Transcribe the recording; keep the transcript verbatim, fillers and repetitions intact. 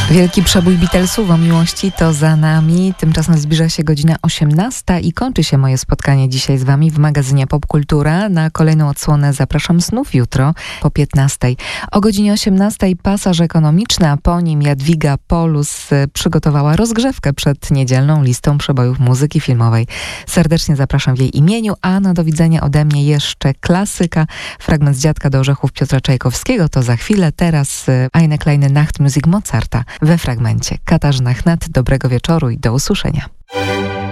Wielki przebój Beatlesów o miłości to za nami. Tymczasem zbliża się godzina osiemnasta i kończy się moje spotkanie dzisiaj z wami w magazynie Popkultura. Na kolejną odsłonę zapraszam znów jutro po piętnastej. O godzinie osiemnastej pasaż ekonomiczny, a po nim Jadwiga Polus przygotowała rozgrzewkę przed niedzielną listą przebojów muzyki filmowej. Serdecznie zapraszam w jej imieniu, a na do widzenia ode mnie jeszcze klasyka. Fragment z Dziadka do orzechów Piotra Czajkowskiego to za chwilę. Teraz Eine kleine Nachtmusik Mozarta we fragmencie. Katarzyna Chnat, dobrego wieczoru i do usłyszenia.